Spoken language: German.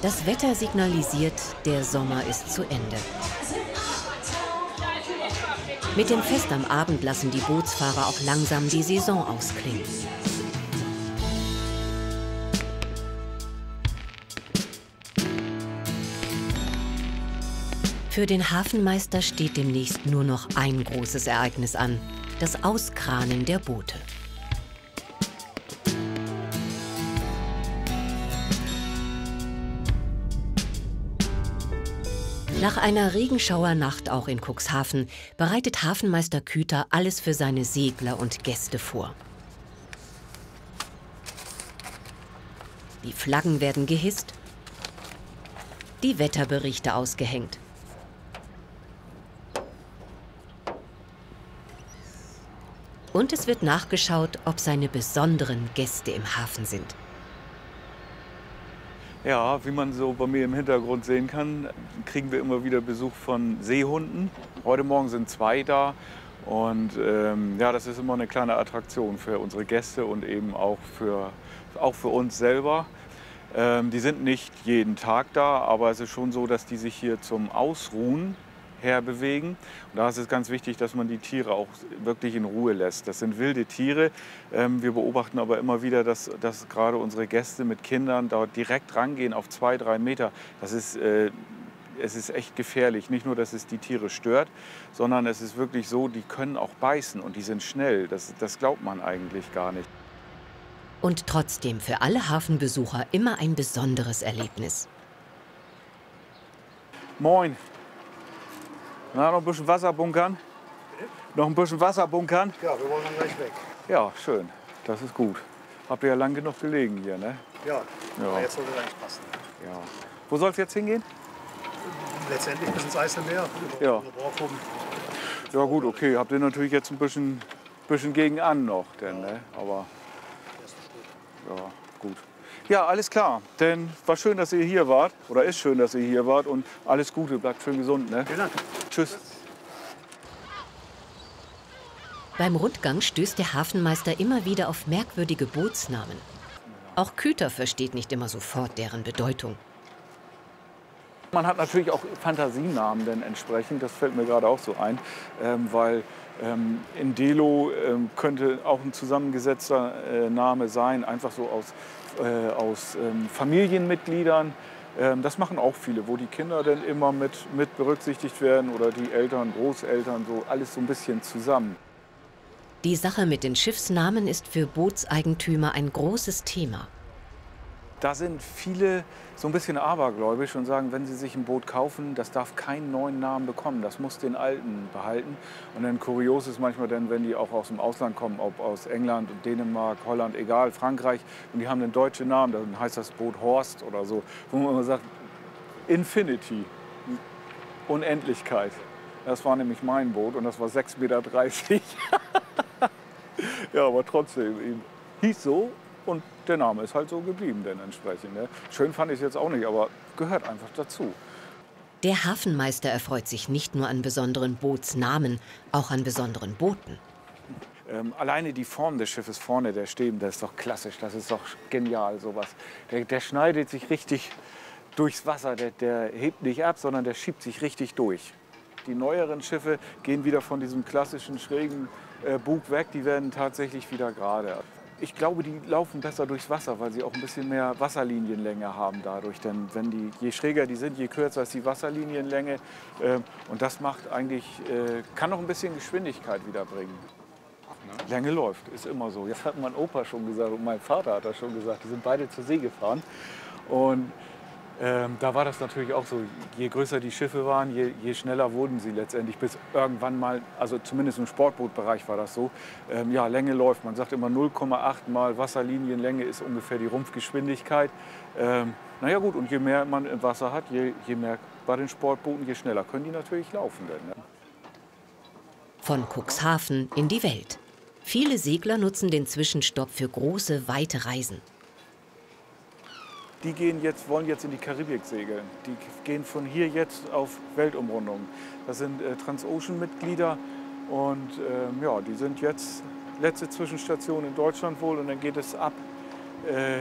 Das Wetter signalisiert, der Sommer ist zu Ende. Mit dem Fest am Abend lassen die Bootsfahrer auch langsam die Saison ausklingen. Für den Hafenmeister steht demnächst nur noch ein großes Ereignis an: das Auskranen der Boote. Nach einer Regenschauernacht auch in Cuxhaven bereitet Hafenmeister Küter alles für seine Segler und Gäste vor. Die Flaggen werden gehisst, die Wetterberichte ausgehängt. Und es wird nachgeschaut, ob seine besonderen Gäste im Hafen sind. Ja, wie man so bei mir im Hintergrund sehen kann, kriegen wir immer wieder Besuch von Seehunden. Heute Morgen sind 2 da und ja, das ist immer eine kleine Attraktion für unsere Gäste und eben auch für uns selber. Die sind nicht jeden Tag da, aber es ist schon so, dass die sich hier zum Ausruhen herbewegen. Und da ist es ganz wichtig, dass man die Tiere auch wirklich in Ruhe lässt. Das sind wilde Tiere. Wir beobachten aber immer wieder, dass gerade unsere Gäste mit Kindern dort direkt rangehen auf 2, 3 Meter. Es ist echt gefährlich. Nicht nur, dass es die Tiere stört, sondern es ist wirklich so, die können auch beißen und die sind schnell. Das glaubt man eigentlich gar nicht. Und trotzdem für alle Hafenbesucher immer ein besonderes Erlebnis. Moin. Na, noch ein bisschen Wasser bunkern? Noch ein bisschen Wasser bunkern? Ja, wir wollen dann gleich weg. Ja, schön. Das ist gut. Habt ihr ja lang genug gelegen hier, ne? Ja, aber jetzt sollte es eigentlich passen. Ja. Wo soll es jetzt hingehen? Letztendlich bis ins Eiselmeer. Ja. Ja gut, okay. Habt ihr natürlich jetzt ein bisschen gegen an noch, denn, ne? Aber ja, gut. Ja, alles klar. Denn war schön, dass ihr hier wart. Oder ist schön, dass ihr hier wart. Und alles Gute. Bleibt schön gesund, ne? Vielen Dank. Tschüss. Beim Rundgang stößt der Hafenmeister immer wieder auf merkwürdige Bootsnamen. Auch Küter versteht nicht immer sofort deren Bedeutung. Man hat natürlich auch Fantasienamen denn entsprechend, das fällt mir gerade auch so ein, weil Indelo könnte auch ein zusammengesetzter Name sein, einfach so aus Familienmitgliedern. Das machen auch viele, wo die Kinder dann immer mit berücksichtigt werden oder die Eltern, Großeltern, so alles so ein bisschen zusammen. Die Sache mit den Schiffsnamen ist für Bootseigentümer ein großes Thema. Da sind viele so ein bisschen abergläubisch und sagen, wenn sie sich ein Boot kaufen, das darf keinen neuen Namen bekommen, das muss den alten behalten. Und dann kurios ist manchmal dann, wenn die auch aus dem Ausland kommen, ob aus England, Dänemark, Holland, egal, Frankreich, und die haben einen deutschen Namen, dann heißt das Boot Horst oder so, wo man immer sagt, Infinity, Unendlichkeit. Das war nämlich mein Boot und das war 6,30 Meter. Ja, aber trotzdem, hieß so. Und der Name ist halt so geblieben, denn entsprechend. Ne? Schön fand ich es jetzt auch nicht, aber gehört einfach dazu. Der Hafenmeister erfreut sich nicht nur an besonderen Bootsnamen, auch an besonderen Booten. Alleine die Form des Schiffes vorne, der Steben, das ist doch klassisch, das ist doch genial, sowas. Der schneidet sich richtig durchs Wasser, der hebt nicht ab, sondern der schiebt sich richtig durch. Die neueren Schiffe gehen wieder von diesem klassischen schrägen Bug weg, die werden tatsächlich wieder gerade. Ich glaube, die laufen besser durchs Wasser, weil sie auch ein bisschen mehr Wasserlinienlänge haben dadurch. Denn je schräger die sind, je kürzer ist die Wasserlinienlänge. Und das macht eigentlich, kann noch ein bisschen Geschwindigkeit wiederbringen. Länge läuft, ist immer so. Das hat mein Opa schon gesagt und mein Vater hat das schon gesagt. Die sind beide zur See gefahren. Und da war das natürlich auch so, je größer die Schiffe waren, je schneller wurden sie letztendlich, bis irgendwann mal, also zumindest im Sportbootbereich war das so, ja, Länge läuft. Man sagt immer 0,8 mal Wasserlinienlänge ist ungefähr die Rumpfgeschwindigkeit. Naja gut, und je mehr man im Wasser hat, je mehr bei den Sportbooten, je schneller können die natürlich laufen. Denn, ne? Von Cuxhaven in die Welt. Viele Segler nutzen den Zwischenstopp für große, weite Reisen. Die wollen jetzt in die Karibik segeln. Die gehen von hier jetzt auf Weltumrundung. Das sind Transocean-Mitglieder und ja, die sind jetzt letzte Zwischenstation in Deutschland wohl und dann geht es ab